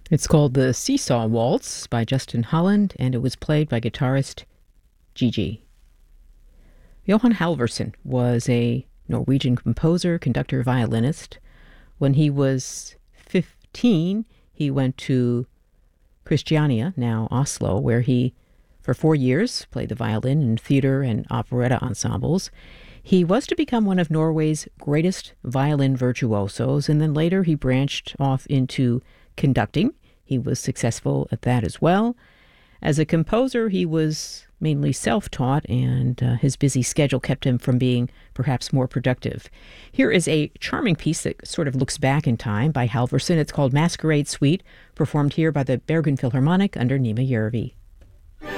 It's called the Seesaw Waltz by Justin Holland, and it was played by guitarist Gigi. Johan Halvorsen was a Norwegian composer, conductor, violinist. When he was 15, he went to Christiania, now Oslo, where he, for 4 years, played the violin in theater and operetta ensembles. He was to become one of Norway's greatest violin virtuosos, and then later he branched off into conducting. He was successful at that as well. As a composer, he was mainly self-taught, and his busy schedule kept him from being perhaps more productive. Here is a charming piece that sort of looks back in time by Halvorsen. It's called Masquerade Suite, performed here by the Bergen Philharmonic under Nima Järvi.